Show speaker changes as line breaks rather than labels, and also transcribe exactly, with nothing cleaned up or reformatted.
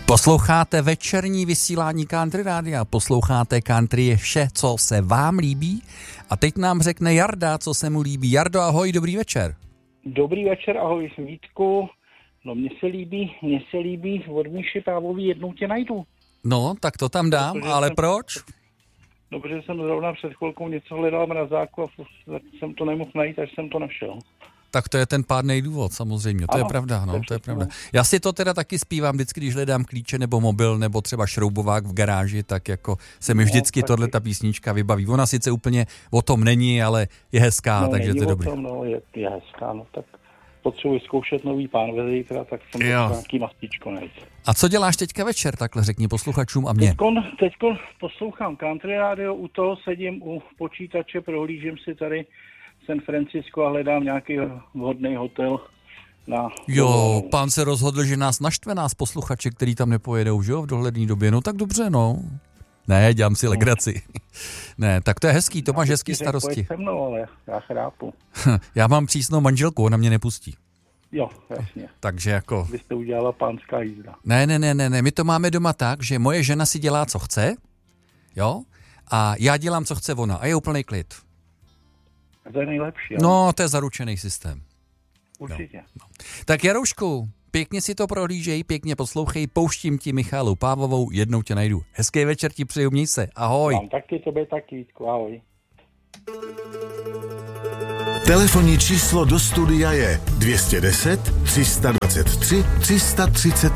Posloucháte večerní vysílání Country Rádia, posloucháte Country je vše, co se vám líbí. A teď nám řekne Jarda, co se mu líbí. Jardo, ahoj, dobrý večer.
Dobrý večer, ahoj Vítku. No mně se líbí, mně se líbí od Míši Pávový Jednou tě najdu.
No, tak to tam dám, protože ale jsem, proč?
No, protože jsem zrovna před chvilkou něco hledal v mrazáku a jsem to nemohl najít, až jsem to našel.
Tak to je ten pádnej důvod, samozřejmě, to ano, je pravda, no, to je pravda. Já si to teda taky zpívám vždycky, když hledám klíče nebo mobil, nebo třeba šroubovák v garáži, tak jako se mi vždycky no, tohle ta písnička vybaví. Ona sice úplně o tom není, ale je hezká, no, takže to je dobrý.
Tom, no, je, je hezká, no tak potřebuji zkoušet nový pánve zítra, tak jsem to nějaký mastičko najít.
A co děláš teďka večer, takhle řekni posluchačům a mě.
Teďkon, teďkon poslouchám Country Radio, u toho sedím u počítače, prohlížím si tady San Francisco a hledám nějaký vhodný hotel na...
Jo, pán se rozhodl, že nás naštve nás posluchače, který tam nepojedou, že jo, v dohledné době. No tak dobře, no. Ne, dělám si legraci. Ne, tak to je hezký, to máš hezký starosti.
Pojď se mnou, ale já chrápu.
Já mám přísnou manželku, ona mě nepustí.
Jo, jasně.
Takže jako...
Vy jste udělala pánská jízda.
Ne, ne, ne, ne, ne, my to máme doma tak, že moje žena si dělá, co chce, jo, a já dělám, co chce ona, a je úplnej klid.
To je nejlepší.
No, to je zaručený systém.
Určitě.
No, no. Tak Jaroušku, pěkně si to prohlížej, pěkně poslouchej, pouštím ti Michálu Pávovou, Jednou tě najdu. Hezký večer ti přeju, měj se, ahoj.
Mám taky, tobě taky, Vítku, ahoj.
Telefonní číslo do studia je dvě stě deset, tři sta dvacet tři, tři sta třicet